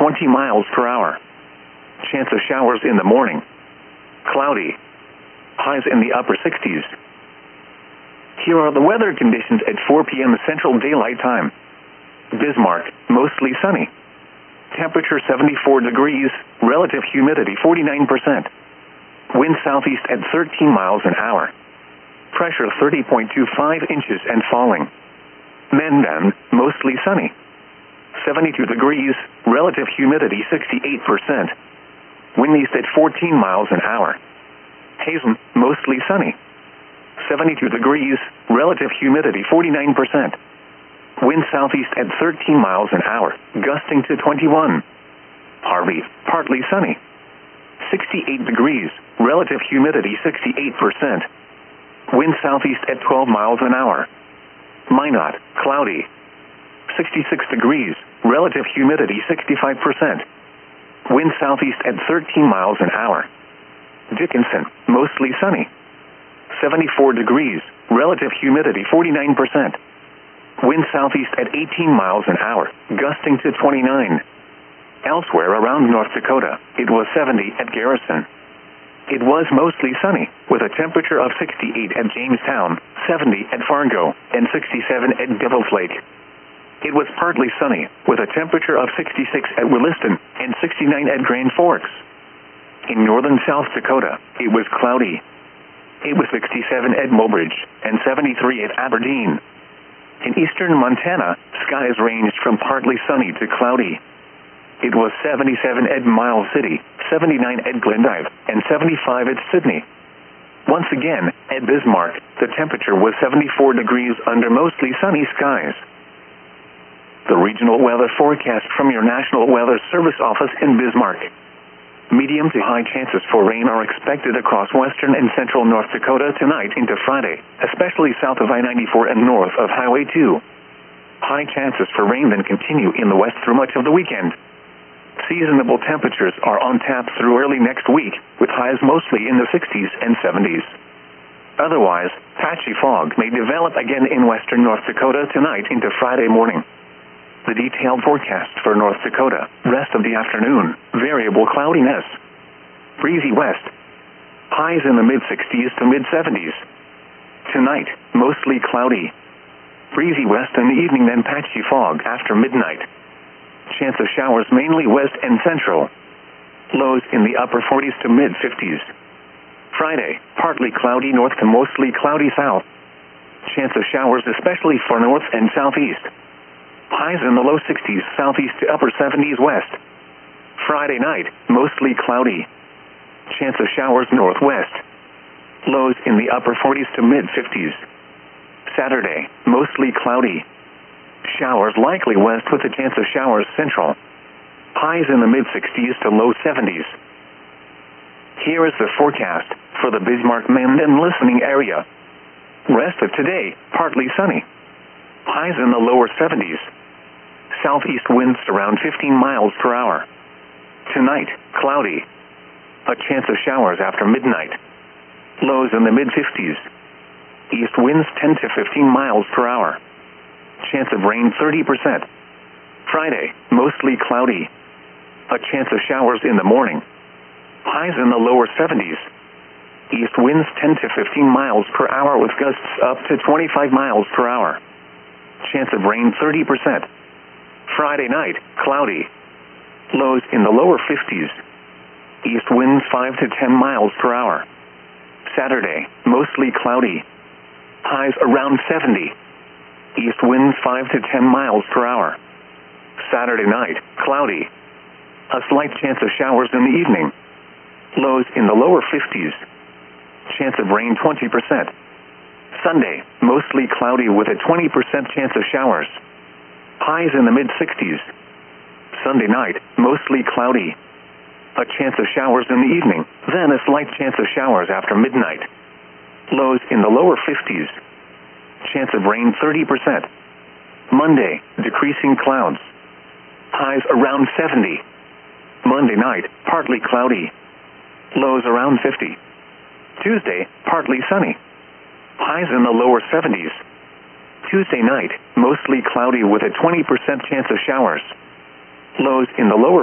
20 miles per hour. Chance of showers in the morning. Cloudy. Highs in the upper 60s. Here are the weather conditions at 4 p.m. Central Daylight Time. Bismarck, mostly sunny. Temperature 74 degrees, relative humidity 49%. Wind southeast at 13 miles an hour. Pressure 30.25 inches and falling. Mendan, mostly sunny. 72 degrees, relative humidity 68%. Wind east at 14 miles an hour. Hazen, mostly sunny. 72 degrees, relative humidity 49%. Wind southeast at 13 miles an hour, gusting to 21. Harvey, partly sunny. 68 degrees, relative humidity 68%. Wind southeast at 12 miles an hour. Minot, cloudy. 66 degrees, relative humidity 65%. Wind southeast at 13 miles an hour. Dickinson, mostly sunny. 74 degrees, relative humidity 49%. Wind southeast at 18 miles an hour, gusting to 29. Elsewhere around North Dakota, it was 70 at Garrison. It was mostly sunny, with a temperature of 68 at Jamestown, 70 at Fargo, and 67 at Devil's Lake. It was partly sunny, with a temperature of 66 at Williston and 69 at Grand Forks. In northern South Dakota, it was cloudy. It was 67 at Mobridge and 73 at Aberdeen. In eastern Montana, skies ranged from partly sunny to cloudy. It was 77 at Miles City, 79 at Glendive, and 75 at Sydney. Once again, at Bismarck, the temperature was 74 degrees under mostly sunny skies. The regional weather forecast from your National Weather Service office in Bismarck. Medium to high chances for rain are expected across western and central North Dakota tonight into Friday, especially south of I-94 and north of Highway 2. High chances for rain then continue in the west through much of the weekend. Seasonable temperatures are on tap through early next week, with highs mostly in the 60s and 70s. Otherwise, patchy fog may develop again in western North Dakota tonight into Friday morning. The detailed forecast for North Dakota, rest of the afternoon, variable cloudiness. Breezy west. Highs in the mid-60s to mid-70s. Tonight, mostly cloudy. Breezy west in the evening, then patchy fog after midnight. Chance of showers mainly west and central. Lows in the upper 40s to mid-50s. Friday, partly cloudy north to mostly cloudy south. Chance of showers especially for north and southeast. Highs in the low 60s southeast to upper 70s west. Friday night, mostly cloudy. Chance of showers northwest. Lows in the upper 40s to mid-50s. Saturday, mostly cloudy. Showers likely west with a chance of showers central. Highs in the mid-60s to low 70s. Here is the forecast for the Bismarck-Mandan listening area. Rest of today, partly sunny. Highs in the lower 70s. Southeast winds around 15 miles per hour. Tonight, cloudy. A chance of showers after midnight. Lows in the mid-50s. East winds 10 to 15 miles per hour. Chance of rain 30%. Friday, mostly cloudy. A chance of showers in the morning. Highs in the lower 70s. East winds 10 to 15 miles per hour with gusts up to 25 miles per hour. Chance of rain 30%. Friday night, cloudy. Lows in the lower 50s. East winds 5 to 10 miles per hour. Saturday, mostly cloudy. Highs around 70. East winds 5 to 10 miles per hour. Saturday night, cloudy. A slight chance of showers in the evening. Lows in the lower 50s. Chance of rain 20%. Sunday, mostly cloudy with a 20% chance of showers. Highs in the mid-60s. Sunday night, mostly cloudy. A chance of showers in the evening, then a slight chance of showers after midnight. Lows in the lower 50s. Chance of rain 30%. Monday, decreasing clouds. Highs around 70. Monday night, partly cloudy. Lows around 50. Tuesday, partly sunny. Highs in the lower 70s. Tuesday night, mostly cloudy with a 20% chance of showers. Lows in the lower